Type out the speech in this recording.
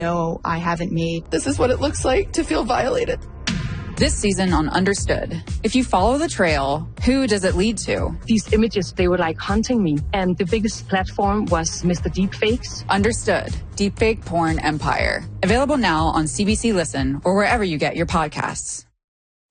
No, I haven't made. This is what it looks like to feel violated. This season on Understood, if you follow the trail, who does it lead to? These images, they were like hunting me. And the biggest platform was Mr. Deepfakes. Understood, Deepfake Porn Empire. Available now on CBC Listen or wherever you get your podcasts.